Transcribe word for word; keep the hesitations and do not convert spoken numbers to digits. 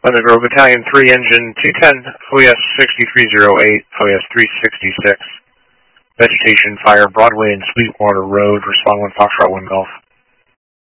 Pleasant Grove Battalion three, engine two ten, O E S sixty-three oh eight, O E S three sixty-six. Vegetation fire, Broadway and Sweetwater Road, respond one Foxtrot one Golf.